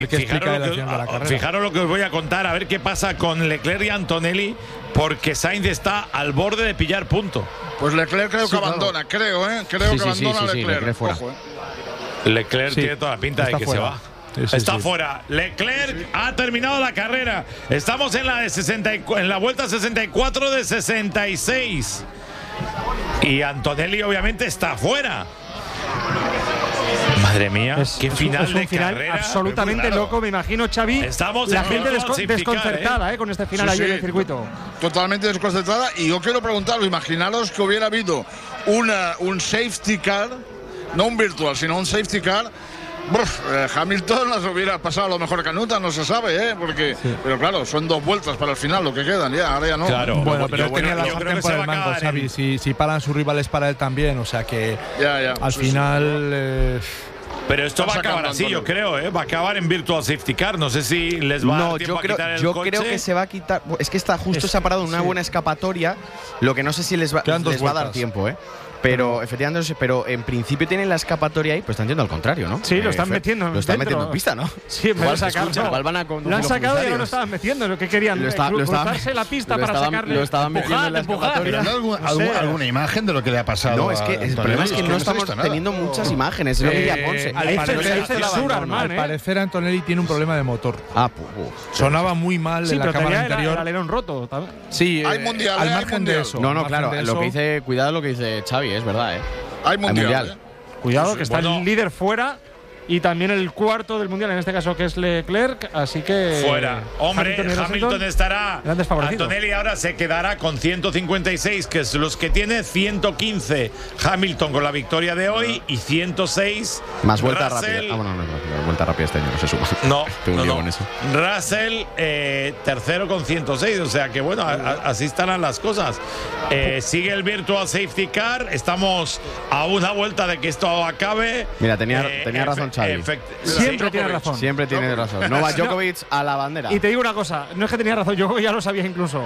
Fijaros lo que os voy a contar, a ver qué pasa con Leclerc y Antonelli, porque Sainz está al borde de pillar punto. Pues Leclerc creo que abandona, creo que abandona Leclerc. Fuera. Leclerc tiene toda la pinta de que fuera. Se va. Está fuera. Leclerc ha terminado la carrera. Estamos en la vuelta 64 de 66. Y Antonelli obviamente está fuera. Madre mía, qué final de carrera. Absolutamente loco, me imagino, Xavi. Estamos la gente desconcertada con este final ayer del circuito. Totalmente desconcertada. Y yo quiero preguntaros, imaginaros que hubiera habido un safety car, no un virtual, sino un safety car. Hamilton las hubiera pasado a lo mejor canuta, no se sabe, porque pero claro, son 2 vueltas para el final lo que quedan, ahora ya no. Claro, bueno, pero tenía la sartén por el mango, Xavi. Si paran sus rivales para él también, o sea que al final. Pero esto va a acabar así, yo creo, Va a acabar en Virtual Safety Car. No sé si les va a dar tiempo a quitar el coche. Yo creo que se va a quitar. Es que justo se ha parado en una buena escapatoria. Lo que no sé si les va a dar tiempo, Pero efectivamente, en principio tienen la escapatoria ahí, pues están yendo al contrario, ¿no? Sí, lo están metiendo. Lo están metiendo en pista, ¿no? Sí, me lo sacaron. Lo han sacado y ahora lo estaban metiendo. Lo que querían, cruzarse la pista para sacarle. Lo estaban metiendo en la escapatoria. ¿Alguna imagen de lo que le ha pasado? No, es que el problema es que no estamos teniendo muchas imágenes. Es lo que decía Ponce. Al parecer Antonelli tiene un problema de motor. Sonaba muy mal en la cámara interior. El alerón roto. Sí, hay mundial, al margen de eso. No, claro, lo que dice, cuidado lo que dice Xavi, es verdad, Hay mundial. Cuidado, que está el líder fuera y también el cuarto del mundial, en este caso que es Leclerc, así que. Fuera. Hombre, Hamilton estará. Antonelli ahora se quedará con 156, que es los que tiene 115. Hamilton con la victoria de hoy y 106. Más vuelta rápida. No, vuelta rápida este año, no se suma. No. Con eso. Russell, tercero con 106. O sea que bueno, así estarán las cosas. Sigue el Virtual Safety Car. Estamos a una vuelta de que esto acabe. Mira, tenía razón Xavi. Siempre tiene razón. Siempre tiene razón. Novak Djokovic a la bandera. Y te digo una cosa, no es que tenía razón, yo ya lo sabía incluso.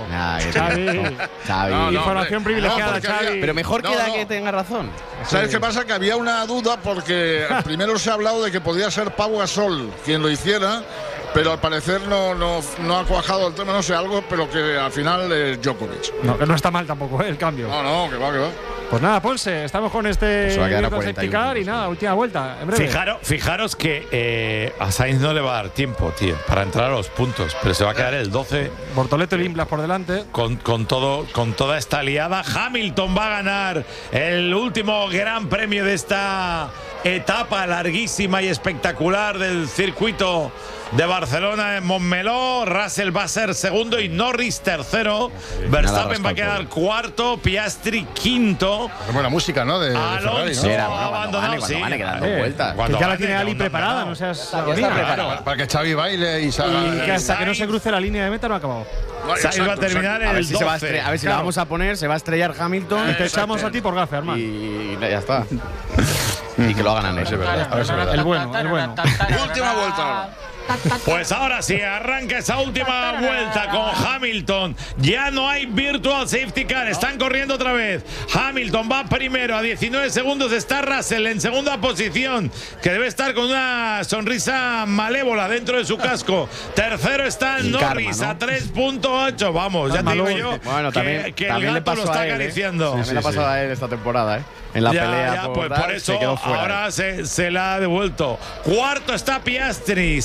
Xavi. Información privilegiada, Xavi. Pero mejor queda que tenga razón. ¿Sabes qué pasa? Que había una duda porque primero se ha hablado de que podía ser Pau Gasol quien lo hiciera, pero al parecer no ha cuajado el tema, no sé, algo, pero que al final es Djokovic. No, que no está mal tampoco, el cambio. No, que va. Pues nada, Ponce, estamos con este safety car y nada, última vuelta, en breve. Fijaros que a Sainz no le va a dar tiempo, tío, para entrar a los puntos, pero se va a quedar el 12. Bortoleto y Limblas por delante. Con toda esta liada. Hamilton va a ganar el último gran premio de esta etapa larguísima y espectacular del circuito de Barcelona en Montmeló. Russell va a ser segundo y Norris tercero. Verstappen va a quedar cuarto, Piastri quinto. Buena música, ¿no? De Alonso Cuando van quedando vueltas. Que ya la tiene Ali preparada, no seas para que Xavi baile y salga. Y que hasta que no se cruce la línea de meta no ha acabado. Sainz va a terminar en el 12. A ver si la vamos a poner, se va a estrellar Hamilton. Y te echamos a ti por gafe, hermano. Y ya está. Y que lo hagan ellos. El bueno. Última vuelta. Pues ahora sí, arranca esa última vuelta con Hamilton. Ya no hay Virtual Safety Car, están corriendo otra vez. Hamilton va primero, a 19 segundos está Russell en segunda posición, que debe estar con una sonrisa malévola dentro de su casco. Tercero está Norris, a 3.8. Vamos, ya te digo yo que el gato lo está acariciando. También le ha pasado a él esta temporada, En la pelea pues por eso se quedó fuera. Ahora se la ha devuelto. Cuarto está Piastri.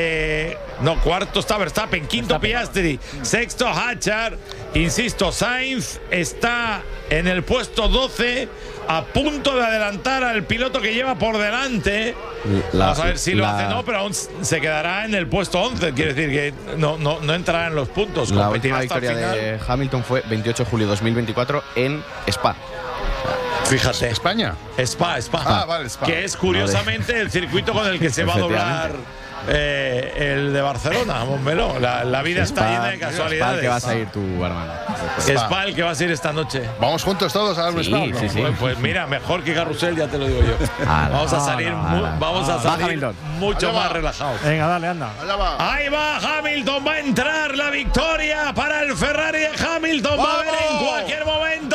Cuarto está Verstappen. Quinto Piastri. Sexto Hatchard. Insisto, Sainz está en el puesto 12, a punto de adelantar al piloto que lleva por delante. Vamos a ver si lo hace, pero aún se quedará en el puesto 11. Quiere decir que no entrará en los puntos. La última victoria de Hamilton fue 28 de julio de 2024 en Spa. Fíjate. ¿España? Spa. Vale, Spa. Que es curiosamente el circuito con el que se va a doblar el de Barcelona, Montmeló. La vida está llena de casualidades. Spa el que vas a ir tú, hermano. Spa el que vas a ir esta noche. ¿Vamos juntos todos a dar un Spa? Sí. Pues mira, mejor que Carrusel, ya te lo digo yo. Vamos a salir mucho más relajados. Venga, dale, anda. Ahí va Hamilton, va a entrar la victoria para el Ferrari de Hamilton. Va a haber en cualquier momento